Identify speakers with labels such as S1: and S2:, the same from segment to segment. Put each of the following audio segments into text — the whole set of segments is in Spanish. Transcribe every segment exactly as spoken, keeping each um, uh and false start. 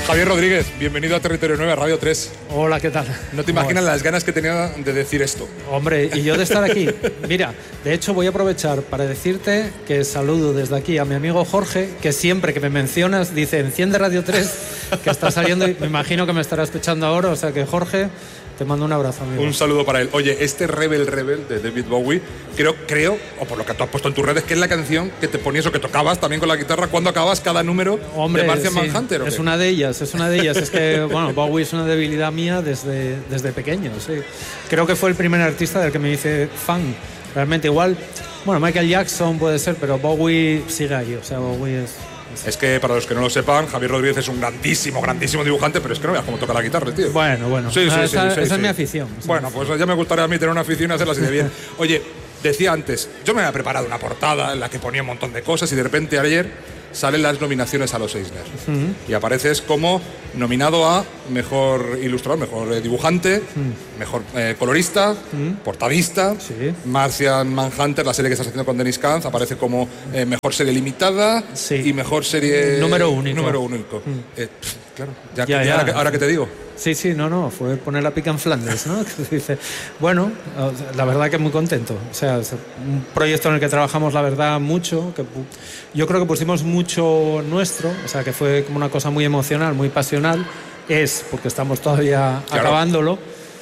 S1: Javier Rodríguez, bienvenido a Territorio nueve, a Radio tres.
S2: Hola, ¿qué tal?
S1: No te imaginas las ganas que tenía de decir esto.
S2: Hombre, y yo de estar aquí. Mira, de hecho voy a aprovechar para decirte que saludo desde aquí a mi amigo Jorge, que siempre que me mencionas dice, enciende Radio tres, que está saliendo y me imagino que me estarás escuchando ahora, o sea que Jorge, te mando un abrazo, amigo.
S1: Un saludo para él. Oye, este Rebel Rebel de David Bowie, creo, creo, o por lo que tú has puesto en tus redes, que es la canción que te ponías o que tocabas también con la guitarra cuando acabas cada número. Hombre, de Martian
S2: sí,
S1: Manhunter.
S2: Es una de ellas, es una de ellas. Es que, bueno, Bowie es una debilidad mía desde, desde pequeño, sí. Creo que fue el primer artista del que me hice fan. Realmente igual, bueno, Michael Jackson puede ser, pero Bowie sigue ahí, o sea, Bowie es...
S1: Es que, para los que no lo sepan, Javier Rodríguez es un grandísimo, grandísimo dibujante, pero es que no veas cómo toca la guitarra, tío.
S2: Bueno, bueno.
S1: Sí, sí,
S2: esa,
S1: sí, sí,
S2: esa
S1: sí,
S2: es
S1: sí.
S2: mi afición.
S1: Bueno, pues ya me gustaría a mí tener una afición y hacerla así de bien. Oye, decía antes, yo me había preparado una portada en la que ponía un montón de cosas y de repente ayer salen las nominaciones a los Eisner. Uh-huh. Y apareces como nominado a Mejor Ilustrador, Mejor eh, Dibujante, uh-huh. Mejor eh, Colorista, uh-huh. Portadista. Sí. Martian Manhunter, la serie que estás haciendo con Dennis Kantz, aparece como eh, Mejor Serie Limitada, sí. Y Mejor Serie...
S2: Número único.
S1: Número único. Uh-huh. eh, pff, claro, ya,
S2: ya,
S1: ya,
S2: ya.
S1: Ahora, que, ahora que te digo.
S2: Sí, sí, no, no, fue poner la pica en Flandes, ¿no? Dice, bueno, la verdad que muy contento. O sea, es un proyecto en el que trabajamos, la verdad, mucho. Que yo creo que pusimos mucho nuestro, o sea, que fue como una cosa muy emocional, muy pasional. Es, porque estamos todavía claro. acabándolo.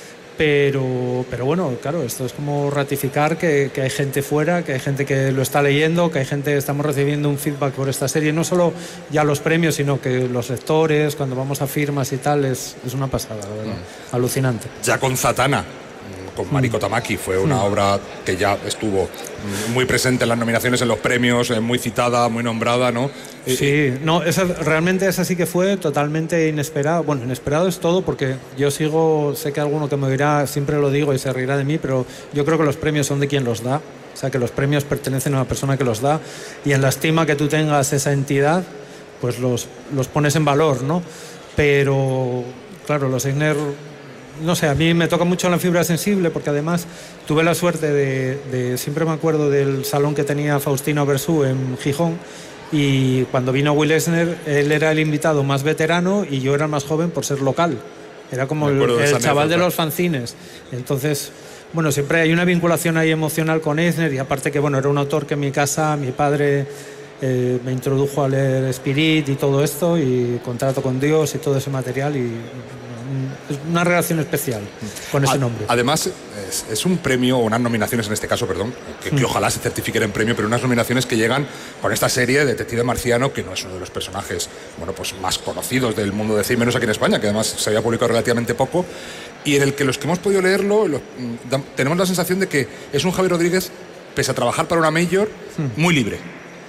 S2: Pero, pero bueno, claro, esto es como ratificar que, que hay gente fuera, que hay gente que lo está leyendo, que hay gente, estamos recibiendo un feedback por esta serie, no solo ya los premios, sino que los lectores, cuando vamos a firmas y tal, es, es una pasada, la verdad, mm. alucinante.
S1: Ya con Zatanna, con Mariko Tamaki, fue una mm. obra que ya estuvo muy presente en las nominaciones, en los premios, muy citada, muy nombrada, ¿no?
S2: Sí, no, esa, realmente esa sí que fue totalmente inesperado. Bueno, inesperado es todo porque yo sigo, sé que alguno que me dirá, siempre lo digo y se reirá de mí, pero yo creo que los premios son de quien los da. O sea, que los premios pertenecen a la persona que los da y en la estima que tú tengas esa entidad, pues los, los pones en valor, ¿no? Pero, claro, los Eisner... No sé, a mí me toca mucho la fibra sensible porque además tuve la suerte de, de siempre me acuerdo del salón que tenía Faustino Bersú en Gijón y cuando vino Will Eisner, él era el invitado más veterano y yo era el más joven por ser local. Era como el, el chaval de los fanzines. Entonces, bueno, siempre hay una vinculación ahí emocional con Eisner y aparte que, bueno, era un autor que en mi casa, mi padre... Eh, me introdujo a leer Spirit y todo esto y Contrato con Dios y todo ese material y es una relación especial con ese nombre.
S1: Además es, es un premio, o unas nominaciones en este caso, perdón, que, que ojalá se certifiquen en premio, pero unas nominaciones que llegan con esta serie Detective Marciano, que no es uno de los personajes bueno, pues más conocidos del mundo de D C, menos aquí en España, que además se había publicado relativamente poco, y en el que los que hemos podido leerlo lo, da, tenemos la sensación de que es un Javier Rodríguez, pese a trabajar para una major, muy libre.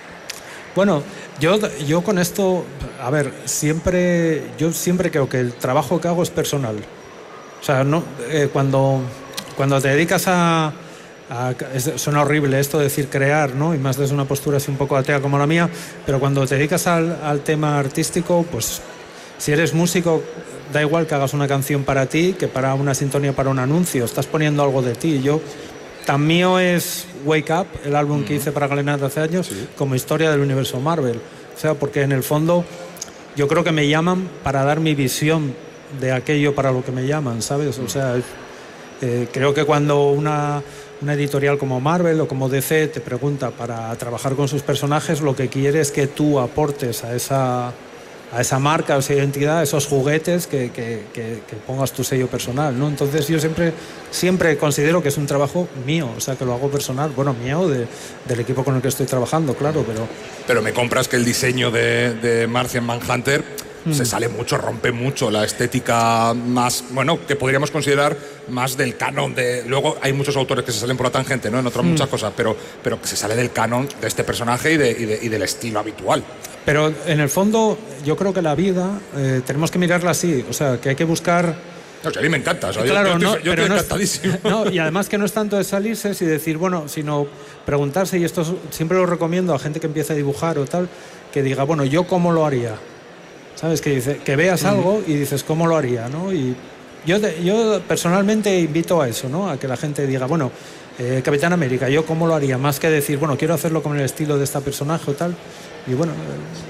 S2: Bueno, yo, yo con esto, a ver, siempre, yo siempre creo que el trabajo que hago es personal. O sea, no, eh, cuando, cuando te dedicas a, a es, suena horrible esto de decir crear, ¿no? Y más desde una postura así un poco atea como la mía, pero cuando te dedicas al, al tema artístico, pues si eres músico, da igual que hagas una canción para ti que para una sintonía para un anuncio, estás poniendo algo de ti. Yo... Tan mío es Wake Up, el álbum mm. que hice para Glenat hace años, sí. como historia del universo Marvel. O sea, porque en el fondo yo creo que me llaman para dar mi visión de aquello para lo que me llaman, ¿sabes? O sea, eh, creo que cuando una, una editorial como Marvel o como D C te pregunta para trabajar con sus personajes, lo que quiere es que tú aportes a esa... a esa marca, a esa identidad, a esos juguetes que, que, que, que pongas tu sello personal, ¿no? Entonces yo siempre, siempre considero que es un trabajo mío, o sea, que lo hago personal, bueno, mío, de, del equipo con el que estoy trabajando, claro, pero...
S1: Pero me compras que el diseño de, de Martian Manhunter mm. se sale mucho, rompe mucho la estética más, bueno, que podríamos considerar más del canon de... Luego hay muchos autores que se salen por la tangente, ¿no? En otras mm. muchas cosas, pero, pero que se sale del canon de este personaje y, de, y, de, y del estilo habitual.
S2: Pero en el fondo yo creo que la vida eh, tenemos que mirarla así, o sea, que hay que buscar...
S1: No, a mí me encanta, o sea,
S2: claro,
S1: yo, yo,
S2: no,
S1: yo estoy encantadísimo.
S2: No, y además que no es tanto de salirse y decir, bueno, sino preguntarse, y esto siempre lo recomiendo a gente que empieza a dibujar o tal, que diga, bueno, ¿yo cómo lo haría? ¿Sabes? Que, dice, que veas uh-huh. algo y dices, ¿cómo lo haría? ¿No? Y yo, yo personalmente invito a eso, ¿no? A que la gente diga, bueno, eh, Capitán América, ¿yo cómo lo haría? Más que decir, bueno, quiero hacerlo con el estilo de esta personaje o tal. Y bueno... Eh,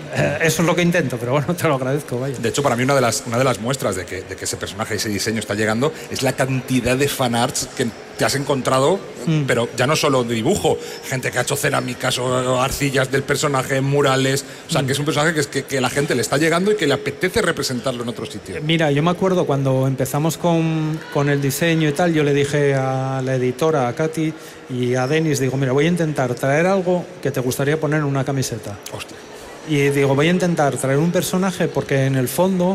S2: Eh, eso es lo que intento, pero bueno, te lo agradezco, vaya.
S1: De hecho, para mí una de las, una de las muestras de que, de que ese personaje, ese diseño está llegando, es la cantidad de fanarts que te has encontrado, mm. pero ya no solo de dibujo, gente que ha hecho cerámicas o arcillas del personaje, murales, o sea, mm. que es un personaje que, es que, que la gente le está llegando y que le apetece representarlo en otro sitio.
S2: Mira, yo me acuerdo cuando empezamos con, con el diseño y tal, yo le dije a la editora, a Katy y a Denis, digo, mira, voy a intentar traer algo que te gustaría poner en una camiseta.
S1: Hostia.
S2: Y digo, voy a intentar traer un personaje porque en el fondo,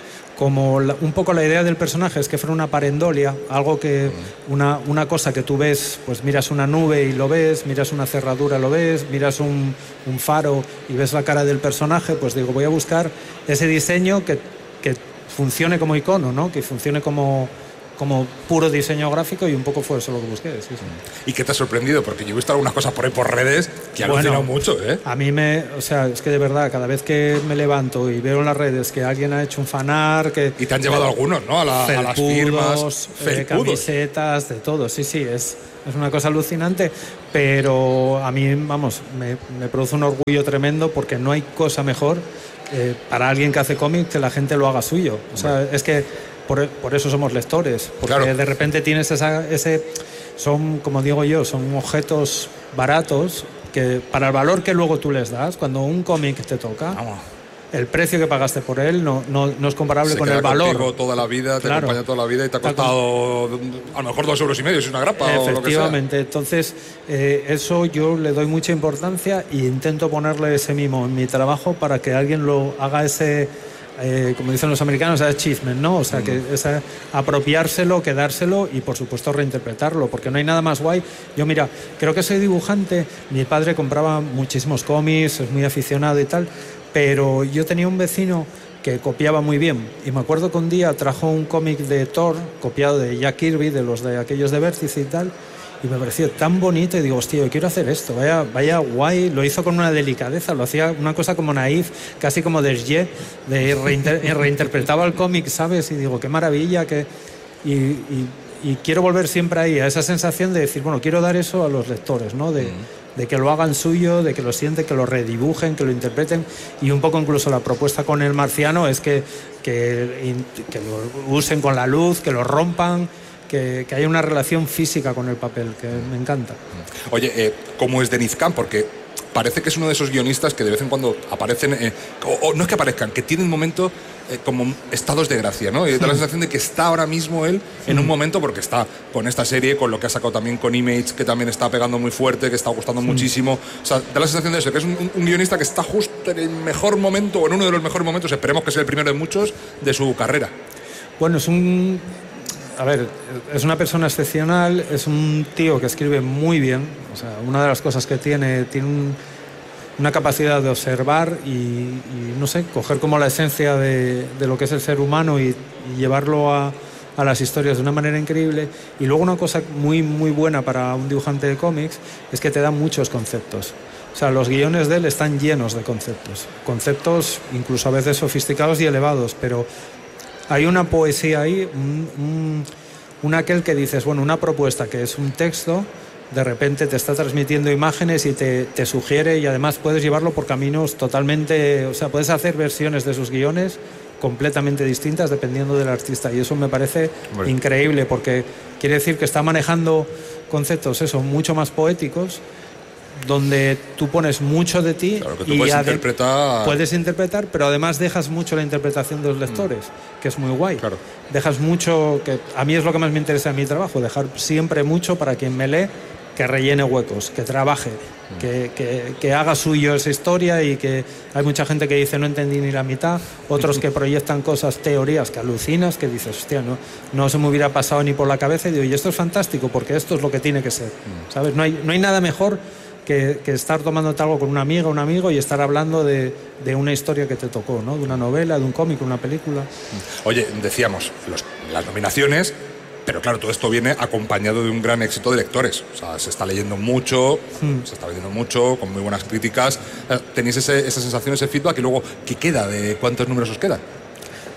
S2: como la, un poco la idea del personaje es que fuera una parendolia, algo que, una, una cosa que tú ves, pues miras una nube y lo ves, miras una cerradura, lo ves, miras un, un faro y ves la cara del personaje, pues digo, voy a buscar ese diseño que, que funcione como icono, ¿no? Que funcione como... como puro diseño gráfico, y un poco fue eso lo que busqué. Sí, sí.
S1: ¿Y qué te ha sorprendido? Porque yo he visto algunas cosas por ahí por redes que han
S2: bueno,
S1: alucinado mucho, ¿eh?
S2: A mí me, o sea, es que de verdad, cada vez que me levanto y veo en las redes que alguien ha hecho un fanart, que...
S1: Y te han llevado algunos, ¿no? A, la,
S2: felpudos,
S1: a las firmas,
S2: eh, camisetas, de todo, sí, sí, es, es una cosa alucinante, pero a mí, vamos, me, me produce un orgullo tremendo porque no hay cosa mejor eh, para alguien que hace cómics que la gente lo haga suyo. O sea, bueno. es que Por, por eso somos lectores, porque claro. de repente tienes esa, ese, son, como digo yo, son objetos baratos que para el valor que luego tú les das, cuando un cómic te toca, Vamos. el precio que pagaste por él no, no, no es comparable
S1: Se
S2: con
S1: queda
S2: el valor.
S1: Contigo toda la vida, te claro. acompaña toda la vida y te ha costado a lo mejor dos euros y medio, si es una grapa o lo que sea.
S2: Efectivamente, entonces eh, eso yo le doy mucha importancia e intento ponerle ese mimo en mi trabajo para que alguien lo haga ese... Eh, como dicen los americanos, achievement, ¿no? O sea, mm. que es apropiárselo, quedárselo y, por supuesto, reinterpretarlo, porque no hay nada más guay. Yo, mira, creo que soy dibujante, mi padre compraba muchísimos cómics, es muy aficionado y tal, pero yo tenía un vecino que copiaba muy bien, y me acuerdo que un día trajo un cómic de Thor, copiado de Jack Kirby, de los de aquellos de Vértice y tal, y me pareció tan bonito y digo, hostia, yo quiero hacer esto, vaya, vaya guay, lo hizo con una delicadeza, lo hacía una cosa como naif, casi como Desje, de reinter, reinterpretaba el cómic, ¿sabes? Y digo, qué maravilla, que y, y, y quiero volver siempre ahí, a esa sensación de decir, bueno, quiero dar eso a los lectores, ¿no? De, mm. de que lo hagan suyo, de que lo sienten, que lo redibujen, que lo interpreten, y un poco incluso la propuesta con el marciano es que, que, que lo usen con la luz, que lo rompan, Que, que haya una relación física con el papel, que me encanta.
S1: Oye, eh, ¿cómo es Deniz Can? Porque parece que es uno de esos guionistas que de vez en cuando aparecen, eh, o, o no es que aparezcan, que tienen un momento eh, como estados de gracia, ¿no? Y da la sensación de que está ahora mismo él en un momento, porque está con esta serie, con lo que ha sacado también con Image, que también está pegando muy fuerte, que está gustando sí. muchísimo. O sea, da la sensación de eso, que es un, un guionista que está justo en el mejor momento, o en uno de los mejores momentos, esperemos que sea el primero de muchos, de su carrera.
S2: Bueno, es un... A ver, es una persona excepcional, es un tío que escribe muy bien, o sea, una de las cosas que tiene, tiene un, una capacidad de observar y, y, no sé, coger como la esencia de, de lo que es el ser humano y, y llevarlo a, a las historias de una manera increíble. Y luego una cosa muy, muy buena para un dibujante de cómics es que te da muchos conceptos. O sea, los guiones de él están llenos de conceptos, conceptos incluso a veces sofisticados y elevados, pero... hay una poesía ahí, un, un, un aquel que dices, bueno, una propuesta que es un texto, de repente te está transmitiendo imágenes y te, te sugiere, y además puedes llevarlo por caminos totalmente, o sea, puedes hacer versiones de sus guiones completamente distintas dependiendo del artista, y eso me parece bueno. increíble, porque quiere decir que está manejando conceptos, eso, mucho más poéticos, donde tú pones mucho de ti
S1: claro, que tú
S2: y
S1: puedes interpretar
S2: puedes interpretar, pero además dejas mucho la interpretación de los lectores, mm. que es muy guay.
S1: Claro.
S2: Dejas mucho, que a mí es lo que más me interesa en mi trabajo, dejar siempre mucho para quien me lee, que rellene huecos, que trabaje, mm. que, que, que haga suyo esa historia, y que hay mucha gente que dice no entendí ni la mitad, otros que proyectan cosas, teorías que alucinas, que dices, hostia, no, no se me hubiera pasado ni por la cabeza, y digo, y esto es fantástico porque esto es lo que tiene que ser, mm. ¿sabes? No hay, no hay nada mejor Que, que estar tomándote algo con una amiga, un amigo, y estar hablando de, de una historia que te tocó, ¿no? De una novela, de un cómic, una película.
S1: Oye, decíamos, los, las nominaciones, pero claro, todo esto viene acompañado de un gran éxito de lectores. O sea, se está leyendo mucho, hmm. se está leyendo mucho, con muy buenas críticas. ¿Tenéis ese, esa sensación, ese feedback? Y luego, ¿qué queda? ¿De cuántos números os quedan?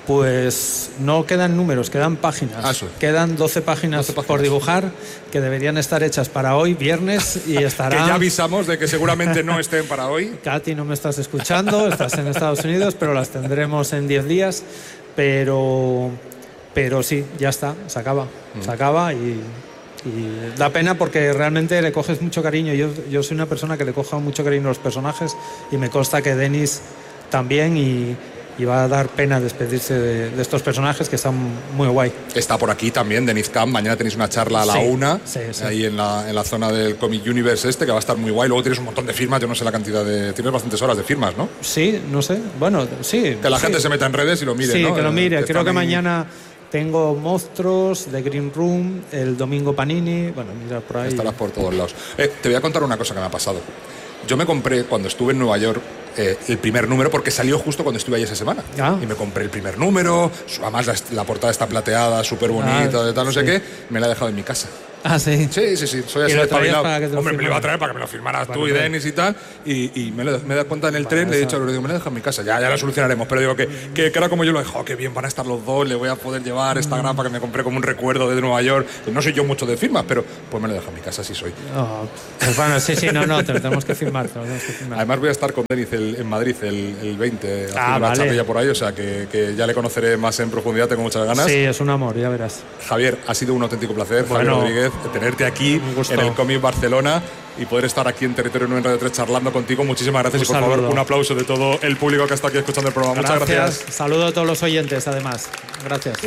S2: Pues no quedan números, quedan páginas.
S1: Ah, sí.
S2: Quedan doce páginas, doce páginas por dibujar, que deberían estar hechas para hoy, viernes, y estarán...
S1: Que ya avisamos de que seguramente no estén para hoy.
S2: Katy, no me estás escuchando, estás en Estados Unidos, pero las tendremos en diez días. Pero, pero sí, ya está, se acaba. Mm. Se acaba y, y da pena porque realmente le coges mucho cariño. Yo, yo soy una persona que le coja mucho cariño a los personajes y me consta que Denis también, y... y va a dar pena despedirse de, de estos personajes que están muy guay.
S1: Está por aquí también Denis Camp. Mañana tenéis una charla a la sí, una
S2: sí, sí.
S1: ahí en la, en la zona del Comic Universe este, que va a estar muy guay. Luego tienes un montón de firmas, yo no sé la cantidad de... Tienes bastantes horas de firmas, ¿no?
S2: Sí, no sé, bueno, sí.
S1: Que la
S2: sí.
S1: gente se meta en redes y lo mire,
S2: sí,
S1: ¿no?
S2: Sí, que lo mire.
S1: Que
S2: Creo que
S1: ahí...
S2: mañana tengo Monstruos, The Green Room, el domingo Panini, bueno, mira por ahí.
S1: Estarás por todos lados. Eh, te voy a contar una cosa que me ha pasado. Yo me compré, cuando estuve en Nueva York, eh, el primer número, porque salió justo cuando estuve ahí esa semana.
S2: Ah.
S1: Y me compré el primer número, además la, la portada está plateada, súper bonita, ah, de tal, no sí. sé qué. Me la he dejado en mi casa.
S2: Ah, sí.
S1: Sí, sí, sí. Soy así espabilado. Hombre, me lo iba a traer para que me lo firmaras vale, tú y vale. Denis y tal. Y, y me, lo, me he dado cuenta en el vale, tren, le he dicho a Lourdes, me lo he dejado en mi casa. Ya, ya lo solucionaremos. Pero digo que, que, que era como yo lo he dejado, que bien van a estar los dos, le voy a poder llevar esta grapa que me compré como un recuerdo de Nueva York. No soy yo mucho de firmas, pero pues me lo he dejado en mi casa, sí soy.
S2: Oh, pues bueno, sí, sí, no, no, te lo tenemos que firmar. Te lo tenemos que firmar.
S1: Además voy a estar con Denis el, en Madrid el, el veinte, haciendo
S2: ah,
S1: una
S2: vale.
S1: charlilla por ahí, o sea que, que ya le conoceré más en profundidad, tengo muchas ganas.
S2: Sí, es un amor, ya verás.
S1: Javier, ha sido un auténtico placer,
S2: bueno,
S1: Javier Rodríguez, tenerte aquí en el Comic Barcelona y poder estar aquí en Territorio nueve en Radio tres charlando contigo. Muchísimas gracias un y por saludo. favor un aplauso de todo el público que está aquí escuchando el programa.
S2: Gracias.
S1: Muchas gracias.
S2: Saludo a todos los oyentes además. Gracias.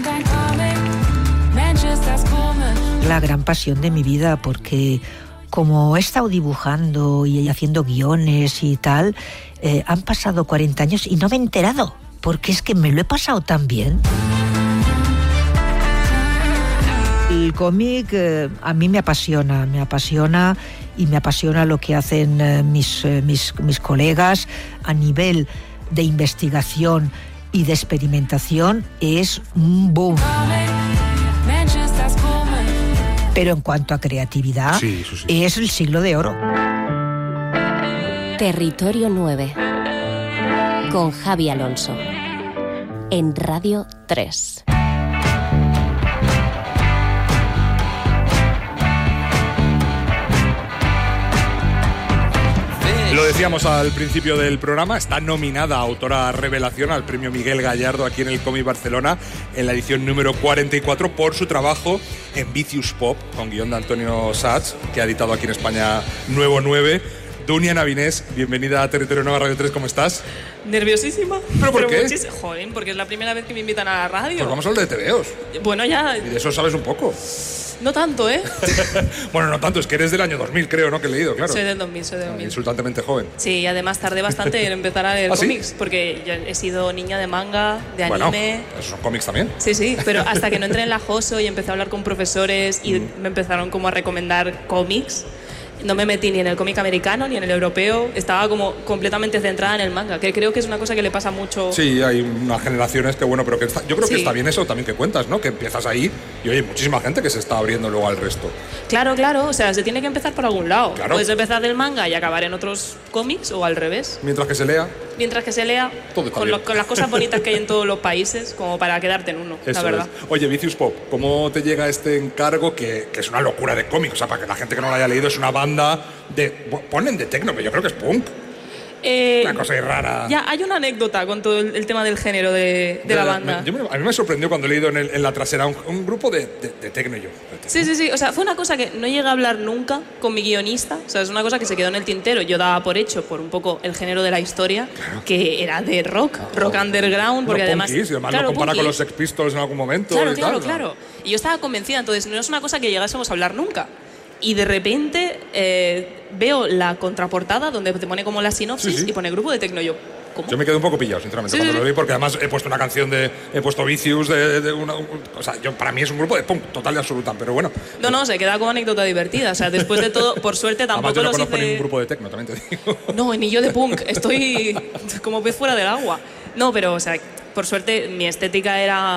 S3: La gran pasión de mi vida, porque como he estado dibujando y haciendo guiones y tal, eh, han pasado cuarenta años y no me he enterado, porque es que me lo he pasado tan bien. El cómic eh, a mí me apasiona, me apasiona y me apasiona lo que hacen eh, mis, eh, mis, mis colegas a nivel de investigación y de experimentación, es un boom. Pero en cuanto a creatividad,
S1: sí, sí, sí.
S3: es el siglo de oro.
S4: Territorio nueve con Javi Alonso en Radio tres.
S1: Lo decíamos al principio del programa, está nominada autora revelación al premio Miguel Gallardo aquí en el Comic Barcelona en la edición número cuarenta y cuatro por su trabajo en Vicious Pop, con guión de Antonio Sachs, que ha editado aquí en España Nuevo nueve. Dunia Navinés, bienvenida a Territorio Nueva Radio tres, ¿cómo estás?
S5: Nerviosísima.
S1: ¿Pero por
S5: pero
S1: qué?
S5: Joder, porque es la primera vez que me invitan a la radio.
S1: Pues vamos a hablar de tebeos.
S5: Bueno, ya...
S1: Y de eso sabes un poco.
S5: No tanto, ¿eh?
S1: Bueno, no tanto, es que eres del año dos mil, creo, ¿no? Que he leído, claro.
S5: Soy del dos mil, soy del dos mil.
S1: Insultantemente joven.
S5: Sí, y además tardé bastante en empezar a leer
S1: ¿Ah,
S5: cómics,
S1: sí?
S5: porque yo he sido niña de manga, de
S1: bueno,
S5: anime...
S1: esos son cómics también.
S5: Sí, sí, pero hasta que no entré en la Joso y empecé a hablar con profesores y mm. me empezaron como a recomendar cómics, no me metí ni en el cómic americano ni en el europeo, estaba como completamente centrada en el manga, que creo que es una cosa que le pasa mucho.
S1: Sí, hay unas generaciones que bueno, pero que está, yo creo
S5: sí.
S1: que está bien eso también que cuentas, ¿no? Que empiezas ahí y oye, hay muchísima gente que se está abriendo luego al resto.
S5: Claro, claro, o sea, se tiene que empezar por algún lado.
S1: Claro.
S5: Puedes empezar del manga y acabar en otros cómics o al revés.
S1: Mientras que se lea.
S5: Mientras que se lea,
S1: todo está
S5: con,
S1: bien.
S5: lo, con las cosas bonitas que hay en todos los países, como para quedarte en uno,
S1: eso
S5: la verdad.
S1: Es. Oye, Vicious Pop, ¿cómo te llega este encargo que, que es una locura de cómic? O sea, para que la gente que no lo haya leído, es una banda de... Ponen de techno, pero yo creo que es punk.
S5: Eh,
S1: una cosa rara.
S5: Ya, hay una anécdota con todo el, el tema del género de, de, de la banda.
S1: Me, yo me, a mí me sorprendió cuando he leído en, el, en la trasera un, un grupo de, de, de techno y yo.
S5: Sí, sí, sí. O sea, fue una cosa que no llegué a hablar nunca con mi guionista. O sea, es una cosa que se quedó en el tintero. Yo daba por hecho, por un poco el género de la historia, claro. que era de rock, claro. rock underground, porque
S1: no,
S5: además...
S1: Punkis, y además
S5: claro,
S1: lo compara
S5: punkis.
S1: con los Sex Pistols en algún momento.
S5: Claro,
S1: y
S5: claro,
S1: tal,
S5: claro. Y yo estaba convencida, entonces no es una cosa que llegásemos a hablar nunca. Y de repente eh, veo la contraportada donde te pone como la sinopsis sí, sí. y pone grupo de techno. Yo, ¿cómo?
S1: Yo me quedé un poco pillado, sinceramente, sí, cuando sí. lo vi, porque además he puesto una canción de... He puesto Vicious de, de, de una... Un, o sea, yo, para mí es un grupo de punk, total y absoluta, pero bueno.
S5: No, no, se queda como anécdota divertida. O sea, después de todo, por suerte tampoco
S1: además, yo no
S5: los
S1: conozco
S5: hice...
S1: ningún grupo de techno, también te digo.
S5: No, ni yo de punk. Estoy como pez fuera del agua. No, pero, o sea, por suerte mi estética era...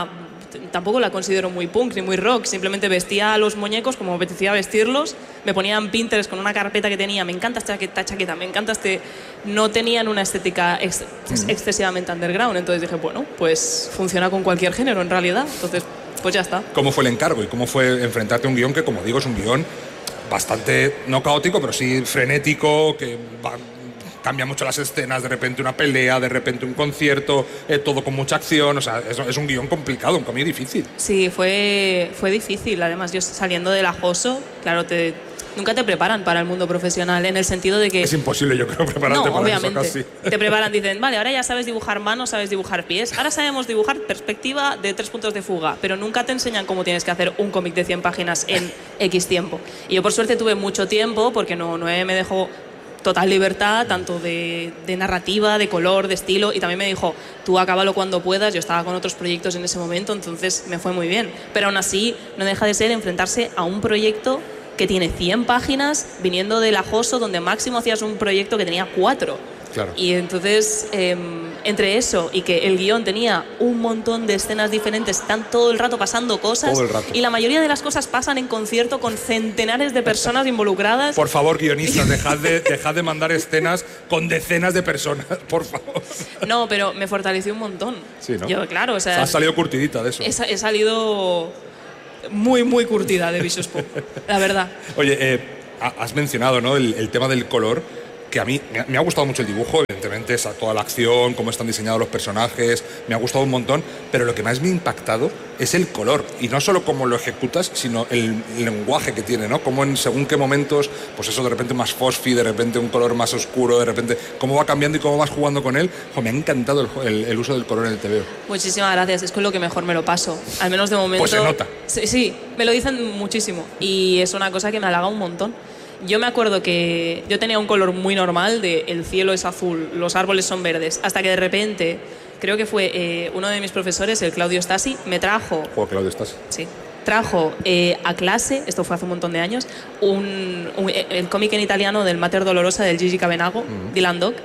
S5: tampoco la considero muy punk ni muy rock, simplemente vestía a los muñecos como me apetecía vestirlos, me ponía en Pinterest con una carpeta que tenía, me encanta esta chaqueta, chaqueta me encanta este... No tenían una estética ex, mm. excesivamente underground, entonces dije, bueno, pues funciona con cualquier género en realidad, entonces pues ya está.
S1: ¿Cómo fue el encargo y cómo fue enfrentarte a un guión que, como digo, es un guión bastante, no caótico, pero sí frenético, que va, cambia mucho las escenas, de repente una pelea, de repente un concierto, eh, todo con mucha acción, o sea, es, es un guión complicado, un cómic difícil.
S5: Sí, fue, fue difícil, además yo saliendo del Ajoso, claro, te, nunca te preparan para el mundo profesional, en el sentido de que...
S1: Es imposible, yo creo, prepararte
S5: no,
S1: para
S5: obviamente.
S1: eso casi.
S5: Te preparan, dicen, vale, ahora ya sabes dibujar manos, sabes dibujar pies, ahora sabemos dibujar perspectiva de tres puntos de fuga, pero nunca te enseñan cómo tienes que hacer un cómic de cien páginas en X tiempo. Y yo por suerte tuve mucho tiempo, porque no, Noé me dejó total libertad, tanto de, de narrativa, de color, de estilo, y también me dijo, tú acábalo cuando puedas, yo estaba con otros proyectos en ese momento, entonces me fue muy bien. Pero aún así, no deja de ser enfrentarse a un proyecto que tiene cien páginas, viniendo del Ajoso, donde máximo hacías un proyecto que tenía cuatro.
S1: Claro.
S5: Y entonces, eh, entre eso y que el guión tenía un montón de escenas diferentes, están todo el rato pasando cosas.
S1: Todo el rato.
S5: Y la mayoría de las cosas pasan en concierto con centenares de personas involucradas.
S1: Por favor, guionistas, dejad de, dejad de mandar escenas con decenas de personas, por favor.
S5: No, pero me fortaleció un montón.
S1: Sí, ¿no?
S5: Yo, claro, o sea...
S1: Has salido curtidita de eso.
S5: He, he salido muy, muy curtida de Vicious Pop, la verdad.
S1: Oye, eh, has mencionado, ¿no?, el, el tema del color, que a mí me ha, me ha gustado mucho el dibujo, evidentemente, esa, toda la acción, cómo están diseñados los personajes, me ha gustado un montón, pero lo que más me ha impactado es el color, y no solo cómo lo ejecutas, sino el, el lenguaje que tiene, ¿no? Cómo en según qué momentos, pues eso, de repente más fosfi, de repente un color más oscuro, de repente cómo va cambiando y cómo vas jugando con él. Jo, me ha encantado el, el, el uso del color en el T V O.
S5: Muchísimas gracias, es con lo que mejor me lo paso, al menos de momento.
S1: Pues se nota.
S5: Sí, sí, me lo dicen muchísimo, y es una cosa que me halaga un montón. Yo me acuerdo que yo tenía un color muy normal de el cielo es azul, los árboles son verdes, hasta que de repente, creo que fue eh, uno de mis profesores, el Claudio Stasi, me trajo...
S1: Juego Claudio Stasi.
S5: Sí. Trajo eh, a clase, esto fue hace un montón de años, un, un, el cómic en italiano del Mater Dolorosa del Gigi Cavenago, mm. Dylan Dog,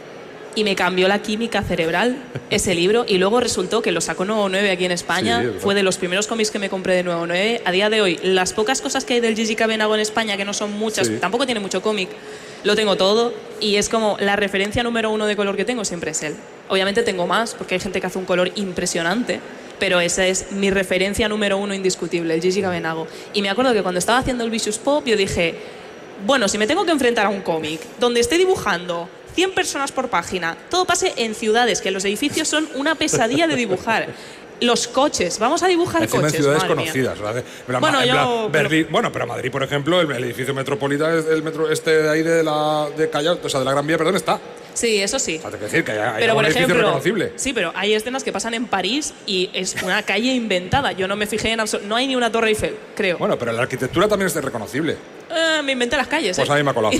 S5: y me cambió la química cerebral ese libro, y luego resultó que lo sacó Nuevo nueve aquí en España, sí, fue de los primeros cómics que me compré de Nuevo nueve. A día de hoy, las pocas cosas que hay del Gigi Cavenago en España, que no son muchas, sí. Tampoco tiene mucho cómic, lo tengo todo, y es como la referencia número uno de color que tengo siempre es él. Obviamente tengo más, porque hay gente que hace un color impresionante, pero esa es mi referencia número uno indiscutible, el Gigi Cavenago. Y me acuerdo que cuando estaba haciendo el Vicious Pop, yo dije, bueno, si me tengo que enfrentar a un cómic donde esté dibujando cien personas por página, todo pase en ciudades, que los edificios son una pesadilla de dibujar. Los coches, vamos a dibujar
S1: encima
S5: coches.
S1: En ciudades conocidas, ¿verdad? Bueno,
S5: yo,
S1: plan,
S5: pero...
S1: Berlín, bueno, pero Madrid, por ejemplo, el, el edificio metropolitano, el metro este de ahí de la de Callao, o sea, de la Gran Vía, perdón, está.
S5: Sí, eso sí.
S1: O sea, te quiero decir que hay, hay
S5: pero,
S1: un
S5: por
S1: edificio
S5: ejemplo,
S1: reconocible.
S5: Sí, pero hay escenas que pasan en París y es una calle inventada. Yo no me fijé en absoluto. No hay ni una Torre Eiffel, creo.
S1: Bueno, pero la arquitectura también es reconocible.
S5: Eh, me inventé las calles.
S1: Pues
S5: eh.
S1: a mí me ha colado.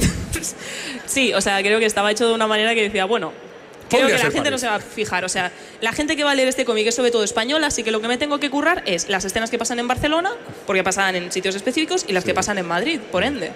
S5: Sí, o sea, creo que estaba hecho de una manera que decía, bueno, creo que la gente París. No se va a fijar. O sea, la gente que va a leer este cómic es sobre todo española, así que lo que me tengo que currar es las escenas que pasan en Barcelona, porque pasan en sitios específicos, y las sí. que pasan en Madrid, por ende.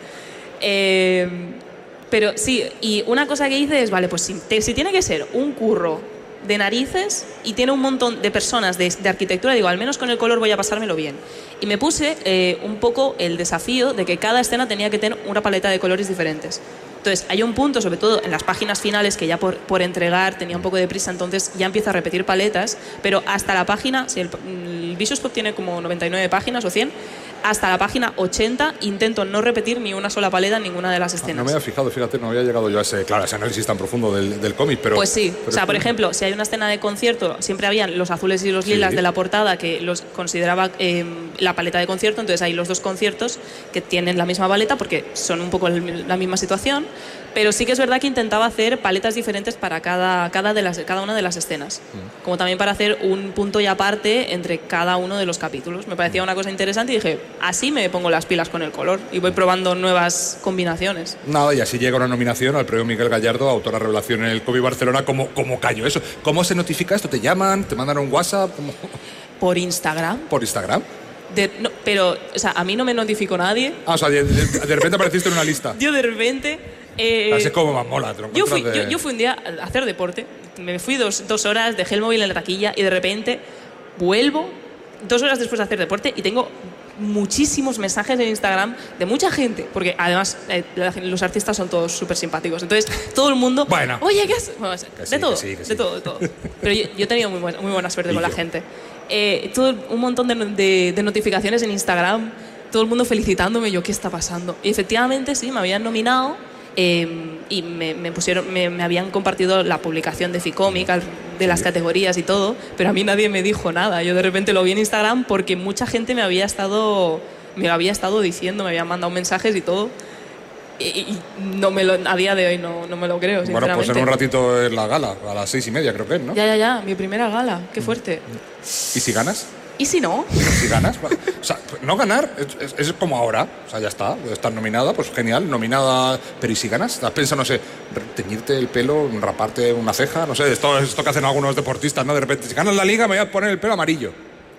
S5: Eh, pero sí, y una cosa que hice es, vale, pues si, te, si tiene que ser un curro de narices y tiene un montón de personas de, de arquitectura, digo, al menos con el color voy a pasármelo bien. Y me puse eh, un poco el desafío de que cada escena tenía que tener una paleta de colores diferentes. Entonces, hay un punto, sobre todo en las páginas finales, que ya por, por entregar tenía un poco de prisa, entonces ya empiezo a repetir paletas, pero hasta la página, si el, el Vicious Pop tiene como noventa y nueve páginas o cien, hasta la página ochenta intento no repetir ni una sola paleta en ninguna de las escenas.
S1: No me había fijado, fíjate, no había llegado yo a ese, claro, ese análisis tan profundo del, del cómic, pero...
S5: Pues sí,
S1: pero
S5: o sea,
S1: es
S5: por
S1: que...
S5: ejemplo, si hay una escena de concierto, siempre habían los azules y los lilas sí. de la portada, que los consideraba eh, la paleta de concierto, entonces hay los dos conciertos que tienen la misma paleta porque son un poco el, la misma situación, pero sí que es verdad que intentaba hacer paletas diferentes para cada, cada, de las, cada una de las escenas, mm. como también para hacer un punto y aparte entre cada uno de los capítulos. Me parecía una cosa interesante y dije, así me pongo las pilas con el color y voy probando nuevas combinaciones.
S1: Nada, y así llega una nominación al premio Miguel Gallardo, autora revelación en el Cómic Barcelona. ¿Cómo, cómo cayó eso? ¿Cómo se notifica esto? ¿Te llaman? ¿Te mandan un WhatsApp? ¿Cómo?
S5: Por Instagram.
S1: ¿Por Instagram?
S5: De, no, pero, o sea, a mí no me notificó nadie.
S1: Ah, o sea, de, de, de repente apareciste en una lista.
S5: Yo de repente... Eh,
S1: Así es como más mola. Te lo
S5: yo, fui,
S1: de...
S5: yo, yo fui un día a hacer deporte, me fui dos, dos horas, dejé el móvil en la taquilla y de repente vuelvo dos horas después de hacer deporte y tengo muchísimos mensajes en Instagram de mucha gente, porque además eh, los artistas son todos súper simpáticos. Entonces, todo el mundo...
S1: Bueno.
S5: Oye, ¿qué has...? Bueno,
S1: Que
S5: de
S1: sí,
S5: todo,
S1: que sí, que sí.
S5: de todo, de todo. Pero yo, yo he tenido muy buena, muy buena suerte
S1: Y
S5: con la
S1: yo.
S5: gente. Eh, todo, un montón de, de, de notificaciones en Instagram, todo el mundo felicitándome, yo, ¿qué está pasando? Y efectivamente, sí, me habían nominado eh, y me, me pusieron, me, me habían compartido la publicación de Ficomic, de las categorías y todo, pero a mí nadie me dijo nada. Yo de repente lo vi en Instagram porque mucha gente me había estado, me lo había estado diciendo, me habían mandado mensajes y todo. Y, y no me lo, a día de hoy no, no me lo creo, sinceramente.
S1: Bueno, pues en un ratito es la gala, a las seis y media creo que es, ¿no?
S5: Ya, ya, ya, mi primera gala, qué fuerte.
S1: ¿Y si ganas?
S5: ¿Y si no?
S1: Si ganas, o sea, no ganar es, es, es como ahora, o sea, ya está, estás nominada, pues genial, nominada, pero ¿y si ganas? ¿Has pensado, no sé, teñirte el pelo, raparte una ceja? No sé, esto, esto que hacen algunos deportistas, ¿no? De repente, si ganas la liga me voy a poner el pelo amarillo.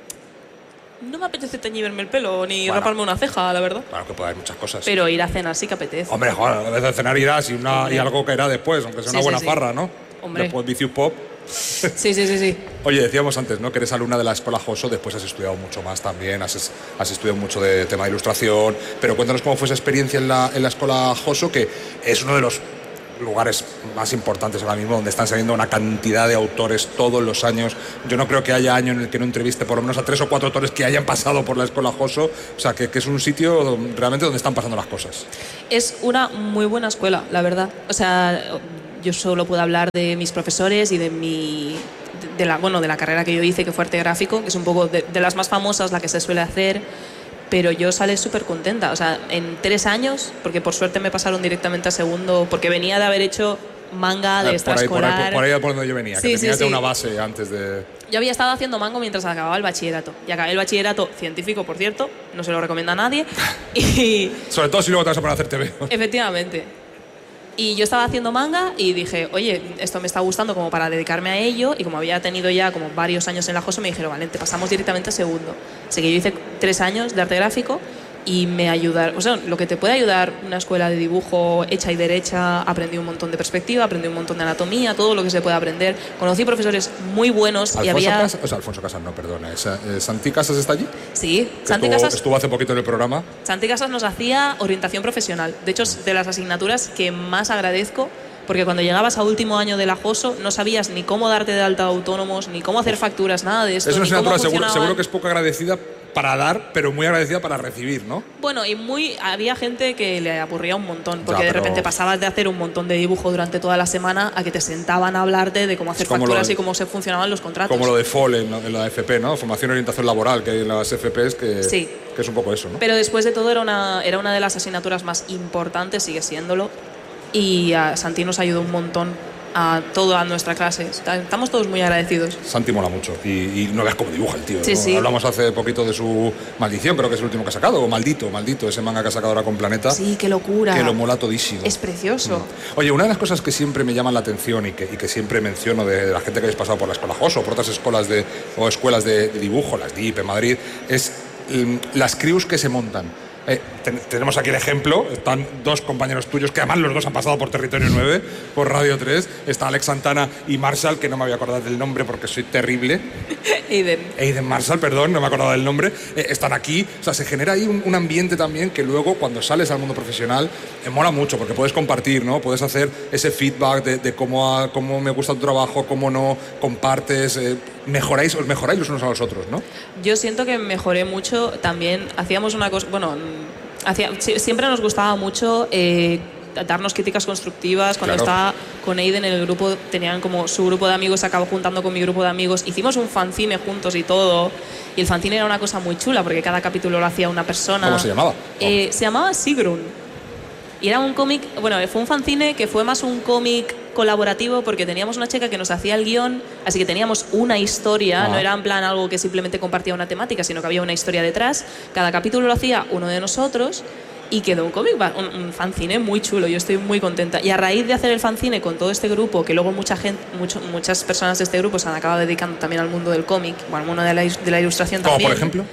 S5: No me apetece teñirme el pelo ni
S1: Bueno.
S5: raparme una ceja, la verdad.
S1: Claro que puede haber muchas cosas.
S5: Pero ir a cenar sí que apetece.
S1: Hombre, joder, a veces cenar irás y, una,
S5: Hombre.
S1: y algo caerá después, aunque sea
S5: Sí,
S1: una
S5: sí,
S1: buena
S5: sí.
S1: farra, ¿no?
S5: Hombre.
S1: Después Vicious Pop.
S5: Sí, sí, sí, sí.
S1: Oye, decíamos antes, ¿no? Que eres alumna de la Escuela Joso, después has estudiado mucho más también, has, has estudiado mucho de tema de ilustración, pero cuéntanos cómo fue esa experiencia en la, en la Escuela Joso, que es uno de los lugares más importantes ahora mismo, donde están saliendo una cantidad de autores todos los años. Yo no creo que haya año en el que no entreviste por lo menos a tres o cuatro autores que hayan pasado por la Escuela Joso, o sea, que, que es un sitio realmente donde están pasando las cosas.
S5: Es una muy buena escuela, la verdad. O sea, yo solo puedo hablar de mis profesores y de mi... de la, bueno, de la carrera que yo hice, que fue arte gráfico, que es un poco de, de las más famosas, la que se suele hacer, pero yo salí súper contenta. O sea, en tres años, porque por suerte me pasaron directamente a segundo, porque venía de haber hecho manga de
S1: por, ahí, por, ahí,
S5: extraescolar.
S1: por, por ahí por donde yo venía,
S5: Sí,
S1: que
S5: sí,
S1: tenías
S5: sí.
S1: ya una base antes de...
S5: Yo había estado haciendo mango mientras acababa el bachillerato. Y acabé el bachillerato científico, por cierto, no se lo recomienda a nadie. Y
S1: Sobre todo si luego te vas a poner a hacer T V.
S5: efectivamente. Y yo estaba haciendo manga y dije, oye, esto me está gustando como para dedicarme a ello. Y como había tenido ya como varios años en la Joso, me dijeron, vale, te pasamos directamente a segundo. Así que yo hice tres años de arte gráfico y me ayudaron, o sea, lo que te puede ayudar una escuela de dibujo hecha y derecha, aprendí un montón de perspectiva, aprendí un montón de anatomía, todo lo que se puede aprender. Conocí profesores muy buenos
S1: Alfonso
S5: y había...
S1: Casas, o sea, Alfonso Casas, no, perdona. ¿Es, eh, ¿Santi Casas está allí?
S5: Sí,
S1: Que
S5: Santi
S1: estuvo,
S5: Casas...
S1: estuvo hace poquito en el programa.
S5: Santi Casas nos hacía orientación profesional. De hecho, es de las asignaturas que más agradezco, porque cuando llegabas a último año de la Joso no sabías ni cómo darte de alta a autónomos, ni cómo hacer facturas, nada de esto.
S1: Es una
S5: ni cómo
S1: asignatura seguro,
S5: funcionaban.
S1: seguro que es poco agradecida para dar, pero muy agradecida para recibir, ¿no?
S5: Bueno, y muy había gente que le aburría un montón, porque
S1: Ya,
S5: de
S1: pero-
S5: repente pasabas de hacer un montón de dibujo durante toda la semana a que te sentaban a hablarte de cómo hacer
S1: como lo
S5: facturas
S1: de-
S5: y cómo se funcionaban los contratos.
S1: Como lo de F O L en la, en la F P, ¿no? Formación y orientación laboral que hay en las F Ps, que,
S5: Sí.
S1: que es un poco eso, ¿no?
S5: Pero después de todo era una, era una de las asignaturas más importantes, sigue siéndolo, y a Santi nos ayudó un montón a toda nuestra clase. Está- Estamos todos muy agradecidos.
S1: Santi mola mucho y, y no veas cómo dibuja el tío.
S5: Sí,
S1: ¿no?
S5: sí.
S1: Hablamos hace poquito de su Maldición, creo que es el último que ha sacado, o Maldito, Maldito, ese manga que ha sacado ahora con Planeta.
S5: Sí, qué locura.
S1: Que lo mola todísimo.
S5: Es precioso.
S1: Oye, una de las cosas que siempre me llaman la atención y que, y que siempre menciono de, de la gente que habéis pasado por la Escuela Joso o por otras escuelas de, o escuelas de, de dibujo, las D I P en Madrid, es mm, las crews que se montan. Eh, ten- tenemos aquí el ejemplo, están dos compañeros tuyos que además los dos han pasado por Territorio nueve, por Radio tres, está Alex Santana y Marshall, que no me voy a acordar del nombre porque soy terrible.
S5: Aiden.
S1: Aiden Marshall, perdón, no me acordaba del nombre, eh, están aquí, o sea, se genera ahí un, un ambiente también que luego cuando sales al mundo profesional eh, mola mucho porque puedes compartir, ¿no? Puedes hacer ese feedback de, de cómo, ha- cómo me gusta tu trabajo, cómo no, compartes, eh, mejoráis, os mejoráis los unos a los otros, ¿no?
S5: Yo siento que mejoré mucho. También hacíamos una cosa, bueno, mm, hacía, si- siempre nos gustaba mucho eh, darnos críticas constructivas. Cuando
S1: Claro.
S5: estaba con Aiden en el grupo, tenían como su grupo de amigos, se acabó juntando con mi grupo de amigos. Hicimos un fanzine juntos y todo. Y el fanzine era una cosa muy chula porque cada capítulo lo hacía una persona.
S1: ¿Cómo se llamaba?
S5: Eh, se llamaba Sigrun. Y era un cómic, bueno, fue un fanzine que fue más un cómic colaborativo porque teníamos una chica que nos hacía el guión, así que teníamos una historia,
S1: Ah.
S5: no era en plan algo que simplemente compartía una temática, sino que había una historia detrás. Cada capítulo lo hacía uno de nosotros y quedó un cómic, un, un fanzine muy chulo. Yo estoy muy contenta. Y a raíz de hacer el fanzine con todo este grupo, que luego mucha gente, mucho, muchas personas de este grupo se han acabado dedicando también al mundo del cómic, o al mundo de la, is- de la ilustración
S1: Como
S5: también.
S1: por ejemplo.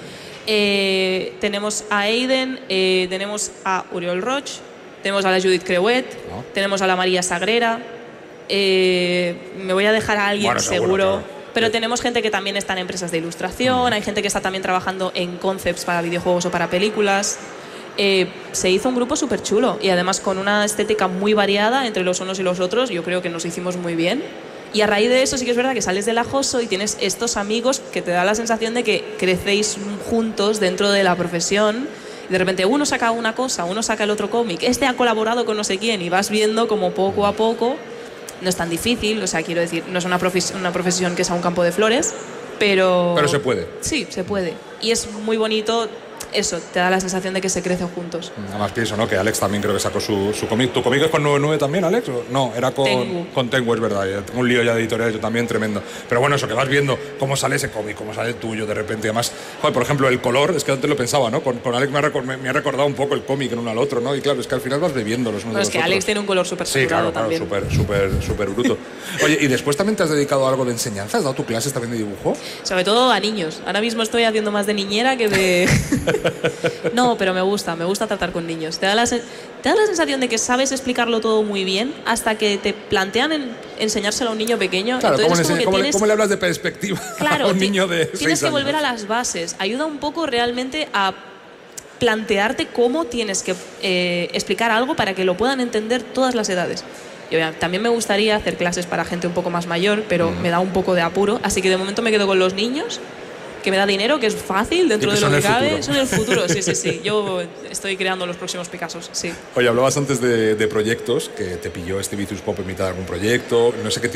S5: Eh, tenemos a Aiden, eh, tenemos a Uriol Roch, tenemos a la Judith Creuet,
S1: No.
S5: tenemos a la María Sagrera. eh, me voy a dejar a alguien
S1: Bueno, seguro,
S5: seguro.
S1: claro.
S5: Pero tenemos gente que también está en empresas de ilustración, hay gente que está también trabajando en concepts para videojuegos o para películas. Eh, se hizo un grupo súper chulo y además con una estética muy variada entre los unos y los otros. Yo creo que nos hicimos muy bien. Y a raíz de eso sí que es verdad que sales del Ajoso y tienes estos amigos que te da la sensación de que crecéis juntos dentro de la profesión. Y de repente uno saca una cosa, uno saca el otro cómic, este ha colaborado con no sé quién y vas viendo como poco a poco. No es tan difícil, o sea, quiero decir, no es una, profes- una profesión que sea un campo de flores, pero...
S1: Pero se puede.
S5: Sí, se puede. Y es muy bonito, eso, te da la sensación de que se crece juntos.
S1: Además pienso, ¿no? Que Alex también creo que sacó su, su cómic. ¿Tu cómic es con noventa y nueve también, Alex? ¿O? No, era con
S5: Tengu.
S1: con Tengu, es verdad. Ya tengo un lío ya de editorial yo también tremendo. Pero bueno, eso que vas viendo cómo sale ese cómic, cómo sale el tuyo de repente. Y además, joder, por ejemplo, el color, es que antes lo pensaba, ¿no? Con, con Alex me ha, recor- me, me ha recordado un poco el cómic en uno al otro, ¿no? Y claro, es que al final vas bebiendo los unos
S5: Bueno,
S1: de
S5: es
S1: los
S5: que
S1: otros.
S5: Alex tiene un color súper
S1: Sí,
S5: saturado
S1: claro, claro,
S5: también.
S1: súper, súper, súper bruto. Oye, ¿y después también te has dedicado a algo de enseñanza? ¿Has dado tus clases también de dibujo?
S5: Sobre todo a niños. Ahora mismo estoy haciendo más de niñera que de... No, pero me gusta, me gusta tratar con niños. Te da, la sen- te da la sensación de que sabes explicarlo todo muy bien hasta que te plantean en enseñárselo a un niño pequeño.
S1: Claro, ¿cómo le,
S5: Entonces, como
S1: enseña-
S5: que
S1: cómo le-
S5: tienes-
S1: cómo le hablas de perspectiva
S5: Claro,
S1: a un
S5: ti-
S1: niño de
S5: tienes
S1: seis
S5: que
S1: años?
S5: volver a las bases. Ayuda un poco realmente a plantearte cómo tienes que eh, explicar algo para que lo puedan entender todas las edades. Y obviamente, también me gustaría hacer clases para gente un poco más mayor, pero me da un poco de apuro, así que de momento me quedo con los niños, que me da dinero, que es fácil dentro
S1: Y que
S5: de lo
S1: son
S5: que
S1: el
S5: cabe.
S1: futuro.
S5: Son el futuro, sí, sí, sí. Yo estoy creando los próximos Picassos, sí.
S1: Oye, hablabas antes de, de proyectos, que te pilló este Vicious Pop en mitad de algún proyecto. No sé qué